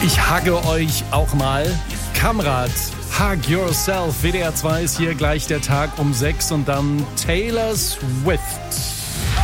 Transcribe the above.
Ich hugge euch auch mal. Kamrat, Hug Yourself. WDR 2 ist hier gleich der Tag um 6 und dann Taylor Swift.